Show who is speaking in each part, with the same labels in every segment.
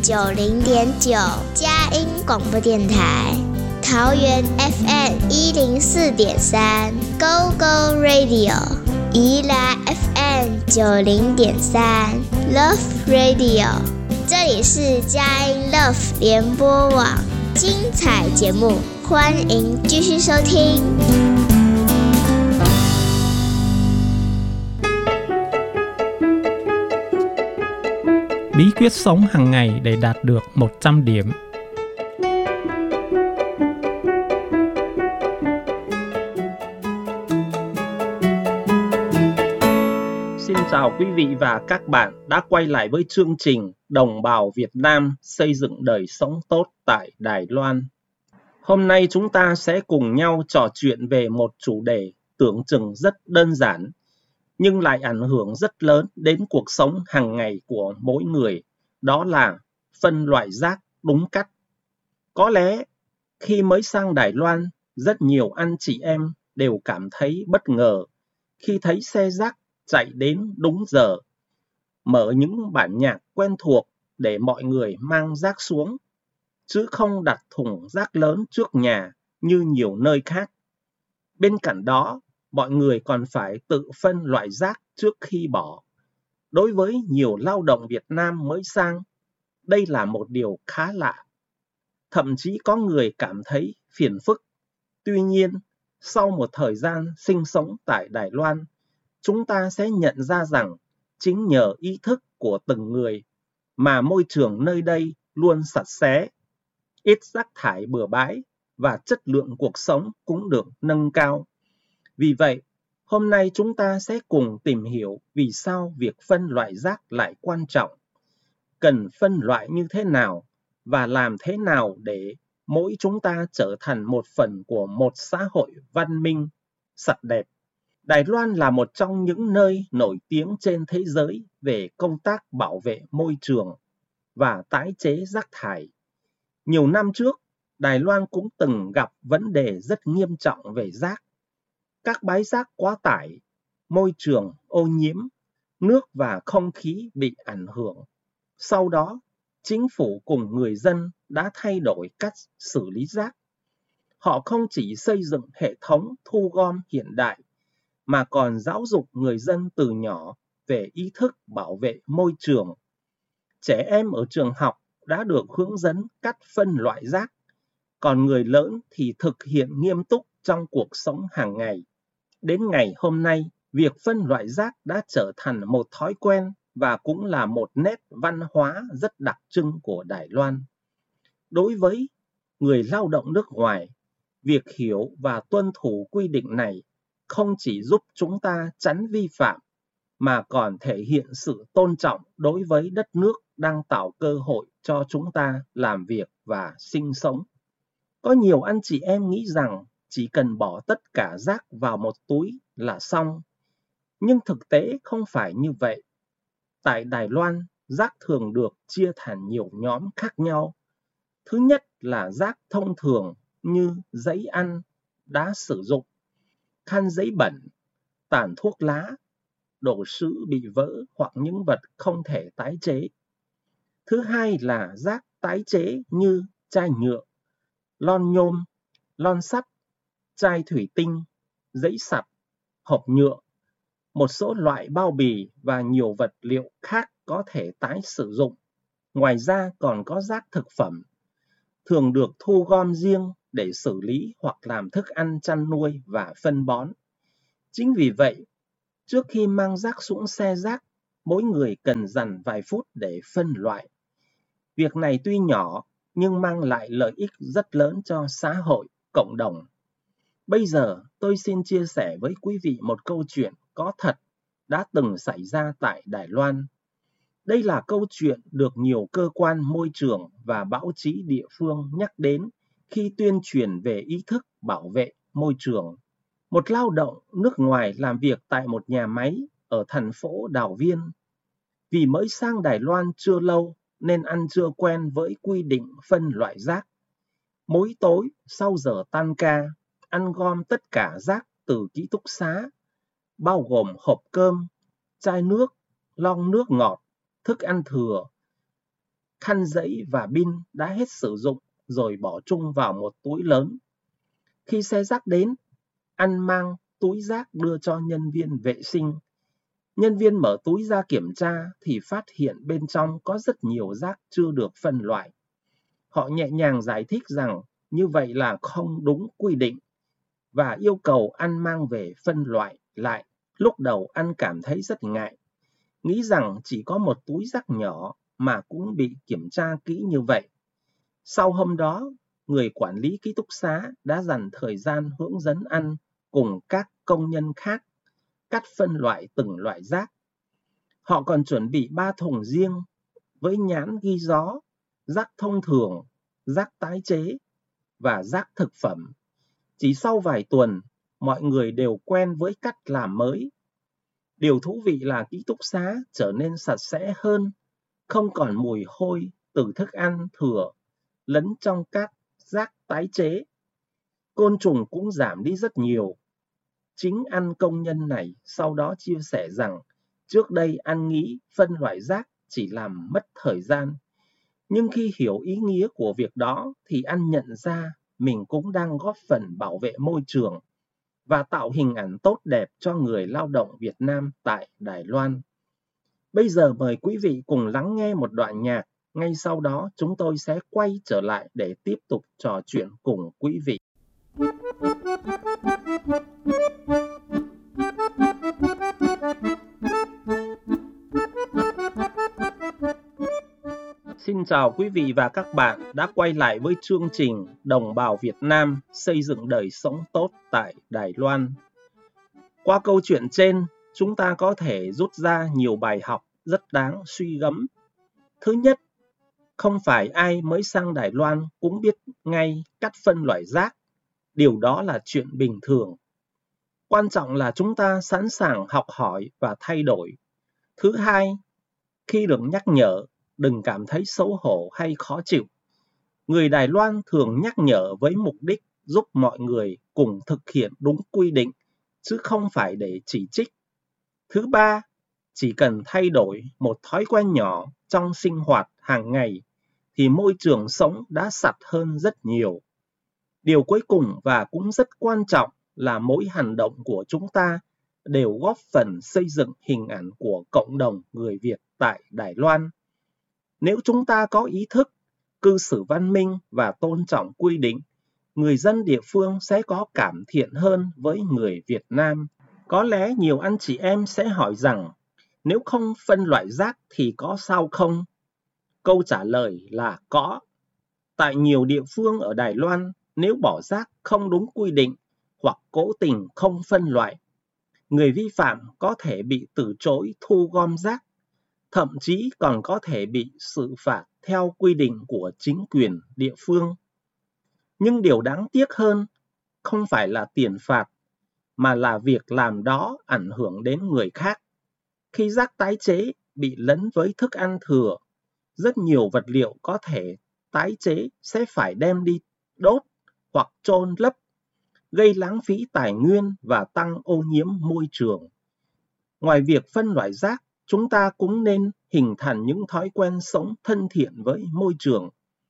Speaker 1: 90.9佳音广播电台，桃园 FM 104.3 Go Go Radio， 宜兰 FM 90.3 Love Radio， 这里是佳音 Love 联播网，精彩节目，欢迎继续收听。
Speaker 2: Bí quyết sống hàng ngày để đạt được 100 điểm.
Speaker 3: Xin chào quý vị và các bạn đã quay lại với chương trình Đồng bào Việt Nam xây dựng đời sống tốt tại Đài Loan. Hôm nay chúng ta sẽ cùng nhau trò chuyện về một chủ đề tưởng chừng rất đơn giản, nhưng lại ảnh hưởng rất lớn đến cuộc sống hàng ngày của mỗi người, đó là phân loại rác đúng cách. Có lẽ khi mới sang Đài Loan, rất nhiều anh chị em đều cảm thấy bất ngờ khi thấy xe rác chạy đến đúng giờ, mở những bản nhạc quen thuộc để mọi người mang rác xuống, chứ không đặt thùng rác lớn trước nhà như nhiều nơi khác. Bên cạnh đó, mọi người còn phải tự phân loại rác trước khi bỏ. Đối với nhiều lao động Việt Nam mới sang, đây là một điều khá lạ. Thậm chí có người cảm thấy phiền phức. Tuy nhiên, sau một thời gian sinh sống tại Đài Loan, chúng ta sẽ nhận ra rằng chính nhờ ý thức của từng người mà môi trường nơi đây luôn sạch sẽ, ít rác thải bừa bãi và chất lượng cuộc sống cũng được nâng cao. Vì vậy, hôm nay chúng ta sẽ cùng tìm hiểu vì sao việc phân loại rác lại quan trọng, cần phân loại như thế nào và làm thế nào để mỗi chúng ta trở thành một phần của một xã hội văn minh, sạch đẹp. Đài Loan là một trong những nơi nổi tiếng trên thế giới về công tác bảo vệ môi trường và tái chế rác thải. Nhiều năm trước, Đài Loan cũng từng gặp vấn đề rất nghiêm trọng về rác. Các bãi rác quá tải, môi trường ô nhiễm, nước và không khí bị ảnh hưởng. Sau đó, chính phủ cùng người dân đã thay đổi cách xử lý rác. Họ không chỉ xây dựng hệ thống thu gom hiện đại, mà còn giáo dục người dân từ nhỏ về ý thức bảo vệ môi trường. Trẻ em ở trường học đã được hướng dẫn cách phân loại rác, còn người lớn thì thực hiện nghiêm túc trong cuộc sống hàng ngày. Đến ngày hôm nay, việc phân loại rác đã trở thành một thói quen và cũng là một nét văn hóa rất đặc trưng của Đài Loan. Đối với người lao động nước ngoài, việc hiểu và tuân thủ quy định này không chỉ giúp chúng ta tránh vi phạm, mà còn thể hiện sự tôn trọng đối với đất nước đang tạo cơ hội cho chúng ta làm việc và sinh sống. Có nhiều anh chị em nghĩ rằng chỉ cần bỏ tất cả rác vào một túi là xong. Nhưng thực tế không phải như vậy. Tại Đài Loan, rác thường được chia thành nhiều nhóm khác nhau. Thứ nhất là rác thông thường như giấy ăn, đã sử dụng, khăn giấy bẩn, tàn thuốc lá, đồ sứ bị vỡ hoặc những vật không thể tái chế. Thứ hai là rác tái chế như chai nhựa, lon nhôm, lon sắt, chai thủy tinh, giấy sặt, hộp nhựa, một số loại bao bì và nhiều vật liệu khác có thể tái sử dụng. Ngoài ra còn có rác thực phẩm, thường được thu gom riêng để xử lý hoặc làm thức ăn chăn nuôi và phân bón. Chính vì vậy, trước khi mang rác xuống xe rác, mỗi người cần dành vài phút để phân loại. Việc này tuy nhỏ nhưng mang lại lợi ích rất lớn cho xã hội, cộng đồng. Bây giờ tôi xin chia sẻ với quý vị một câu chuyện có thật đã từng xảy ra tại Đài Loan. Đây là câu chuyện được nhiều cơ quan môi trường và báo chí địa phương nhắc đến khi tuyên truyền về ý thức bảo vệ môi trường. Một lao động nước ngoài làm việc tại một nhà máy ở thành phố Đào Viên. Vì mới sang Đài Loan chưa lâu nên ăn chưa quen với quy định phân loại rác. Mỗi tối sau giờ tan ca, ăn gom tất cả rác từ ký túc xá, bao gồm hộp cơm, chai nước, lon nước ngọt, thức ăn thừa, khăn giấy và pin đã hết sử dụng rồi bỏ chung vào một túi lớn. Khi xe rác đến, anh mang túi rác đưa cho nhân viên vệ sinh. Nhân viên mở túi ra kiểm tra thì phát hiện bên trong có rất nhiều rác chưa được phân loại. Họ nhẹ nhàng giải thích rằng như vậy là không đúng quy định và yêu cầu anh mang về phân loại lại. Lúc đầu anh cảm thấy rất ngại, nghĩ rằng chỉ có một túi rác nhỏ mà cũng bị kiểm tra kỹ như vậy. Sau hôm đó, người quản lý ký túc xá đã dành thời gian hướng dẫn anh cùng các công nhân khác cách phân loại từng loại rác. Họ còn chuẩn bị 3 thùng riêng với nhãn ghi rõ rác thông thường, rác tái chế và rác thực phẩm. Chỉ sau vài tuần, mọi người đều quen với cách làm mới. Điều thú vị là ký túc xá trở nên sạch sẽ hơn, không còn mùi hôi từ thức ăn thừa lẫn trong các rác tái chế. Côn trùng cũng giảm đi rất nhiều. Chính anh công nhân này sau đó chia sẻ rằng trước đây anh nghĩ phân loại rác chỉ làm mất thời gian. Nhưng khi hiểu ý nghĩa của việc đó thì anh nhận ra mình cũng đang góp phần bảo vệ môi trường và tạo hình ảnh tốt đẹp cho người lao động Việt Nam tại Đài Loan. Bây giờ mời quý vị cùng lắng nghe một đoạn nhạc. Ngay sau đó chúng tôi sẽ quay trở lại để tiếp tục trò chuyện cùng quý vị. Xin chào quý vị và các bạn đã quay lại với chương trình Đồng bào Việt Nam xây dựng đời sống tốt tại Đài Loan. Qua câu chuyện trên, chúng ta có thể rút ra nhiều bài học rất đáng suy gẫm. Thứ nhất, không phải ai mới sang Đài Loan cũng biết ngay cách phân loại rác. Điều đó là chuyện bình thường. Quan trọng là chúng ta sẵn sàng học hỏi và thay đổi. Thứ hai, khi được nhắc nhở, đừng cảm thấy xấu hổ hay khó chịu. Người Đài Loan thường nhắc nhở với mục đích giúp mọi người cùng thực hiện đúng quy định, chứ không phải để chỉ trích. Thứ ba, chỉ cần thay đổi một thói quen nhỏ trong sinh hoạt hàng ngày, thì môi trường sống đã sạch hơn rất nhiều. Điều cuối cùng và cũng rất quan trọng là mỗi hành động của chúng ta đều góp phần xây dựng hình ảnh của cộng đồng người Việt tại Đài Loan. Nếu chúng ta có ý thức, cư xử văn minh và tôn trọng quy định, người dân địa phương sẽ có cảm thiện hơn với người Việt Nam. Có lẽ nhiều anh chị em sẽ hỏi rằng, nếu không phân loại rác thì có sao không? Câu trả lời là có. Tại nhiều địa phương ở Đài Loan, nếu bỏ rác không đúng quy định hoặc cố tình không phân loại, người vi phạm có thể bị từ chối thu gom rác, thậm chí còn có thể bị xử phạt theo quy định của chính quyền địa phương. Nhưng điều đáng tiếc hơn không phải là tiền phạt, mà là việc làm đó ảnh hưởng đến người khác. Khi rác tái chế bị lẫn với thức ăn thừa, rất nhiều vật liệu có thể tái chế sẽ phải đem đi đốt hoặc chôn lấp, gây lãng phí tài nguyên và tăng ô nhiễm môi trường. Ngoài việc phân loại rác, chúng ta cũng nên hình thành những thói quen sống thân thiện với môi trường.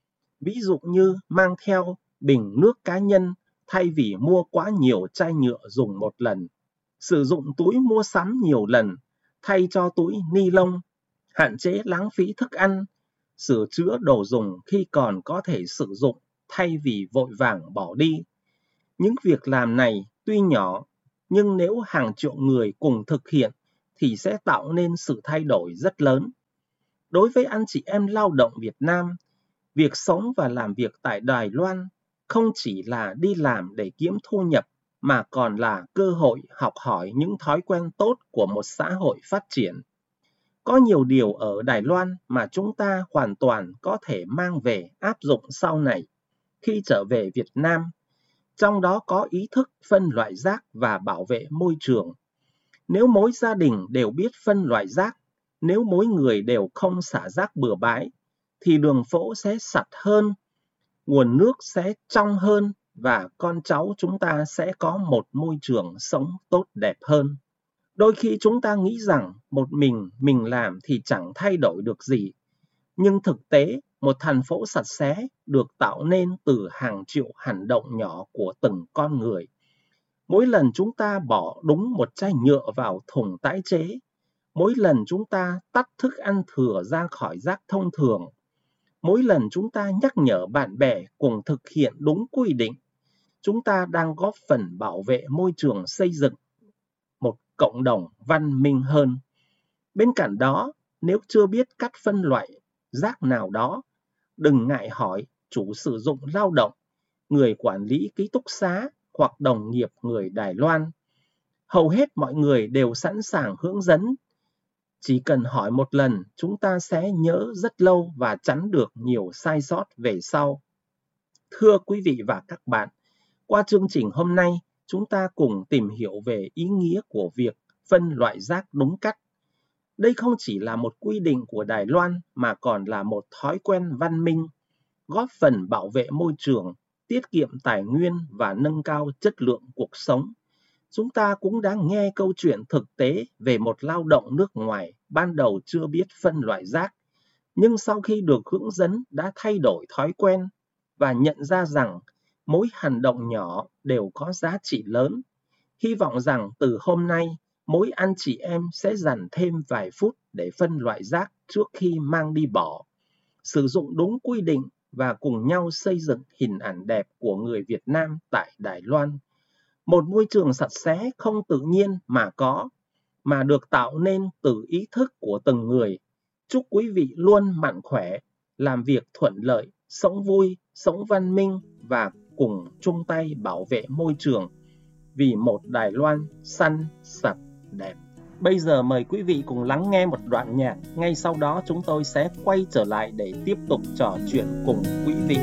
Speaker 3: Ví dụ như mang theo bình nước cá nhân thay vì mua quá nhiều chai nhựa dùng một lần, sử dụng túi mua sắm nhiều lần thay cho túi ni lông, hạn chế lãng phí thức ăn, sửa chữa đồ dùng khi còn có thể sử dụng thay vì vội vàng bỏ đi. Những việc làm này tuy nhỏ, nhưng nếu hàng triệu người cùng thực hiện thì sẽ tạo nên sự thay đổi rất lớn. Đối với anh chị em lao động Việt Nam, việc sống và làm việc tại Đài Loan không chỉ là đi làm để kiếm thu nhập, mà còn là cơ hội học hỏi những thói quen tốt của một xã hội phát triển. Có nhiều điều ở Đài Loan mà chúng ta hoàn toàn có thể mang về áp dụng sau này khi trở về Việt Nam, trong đó có ý thức phân loại rác và bảo vệ môi trường. Nếu mỗi gia đình đều biết phân loại rác, nếu mỗi người đều không xả rác bừa bãi, thì đường phố sẽ sạch hơn, nguồn nước sẽ trong hơn và con cháu chúng ta sẽ có một môi trường sống tốt đẹp hơn. Đôi khi chúng ta nghĩ rằng một mình làm thì chẳng thay đổi được gì. Nhưng thực tế, một thành phố sạch sẽ được tạo nên từ hàng triệu hành động nhỏ của từng con người. Mỗi lần chúng ta bỏ đúng một chai nhựa vào thùng tái chế, mỗi lần chúng ta tách thức ăn thừa ra khỏi rác thông thường, mỗi lần chúng ta nhắc nhở bạn bè cùng thực hiện đúng quy định, chúng ta đang góp phần bảo vệ môi trường, xây dựng một cộng đồng văn minh hơn. Bên cạnh đó, nếu chưa biết cách phân loại rác nào đó, đừng ngại hỏi chủ sử dụng lao động, người quản lý ký túc xá hoặc đồng nghiệp người Đài Loan. Hầu hết mọi người đều sẵn sàng hướng dẫn. Chỉ cần hỏi một lần, chúng ta sẽ nhớ rất lâu và tránh được nhiều sai sót về sau. Thưa quý vị và các bạn, qua chương trình hôm nay, chúng ta cùng tìm hiểu về ý nghĩa của việc phân loại rác đúng cách. Đây không chỉ là một quy định của Đài Loan mà còn là một thói quen văn minh, góp phần bảo vệ môi trường, tiết kiệm tài nguyên và nâng cao chất lượng cuộc sống. Chúng ta cũng đã nghe câu chuyện thực tế về một lao động nước ngoài ban đầu chưa biết phân loại rác, nhưng sau khi được hướng dẫn đã thay đổi thói quen và nhận ra rằng mỗi hành động nhỏ đều có giá trị lớn. Hy vọng rằng từ hôm nay, mỗi anh chị em sẽ dành thêm vài phút để phân loại rác trước khi mang đi bỏ, sử dụng đúng quy định và cùng nhau xây dựng hình ảnh đẹp của người Việt Nam tại Đài Loan. Một môi trường sạch sẽ không tự nhiên mà có, mà được tạo nên từ ý thức của từng người. Chúc quý vị luôn mạnh khỏe, làm việc thuận lợi, sống vui, sống văn minh và cùng chung tay bảo vệ môi trường vì một Đài Loan xanh, sạch, đẹp. Bây giờ mời quý vị cùng lắng nghe một đoạn nhạc. Ngay sau đó chúng tôi sẽ quay trở lại để tiếp tục trò chuyện cùng quý vị.